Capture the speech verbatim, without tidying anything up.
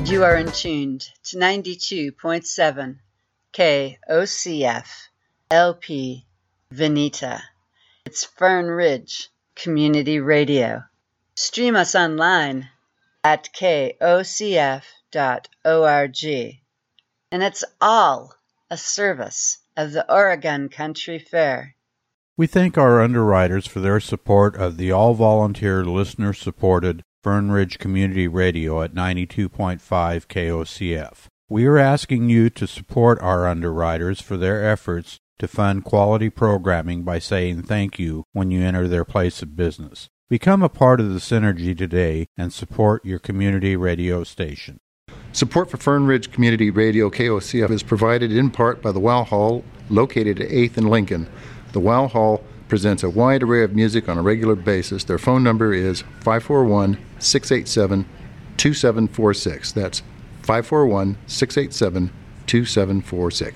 You are in tuned to ninety-two point seven K O C F L P Veneta. It's Fern Ridge Community Radio. Stream us online at K O C F dot org. And it's all a service of the Oregon Country Fair. We thank our underwriters for their support of the all-volunteer, listener-supported Fern Ridge Community Radio at ninety-two point five K O C F. We are asking you to support our underwriters for their efforts to fund quality programming by saying thank you when you enter their place of business. Become a part of the synergy today and support your community radio station. Support for Fern Ridge Community Radio K O C F is provided in part by the Wow Hall, located at eighth and Lincoln. The Wow Hall presents a wide array of music on a regular basis. Their phone number is five four one, six eight seven, two seven four six. That's five four one, six eight seven, two seven four six.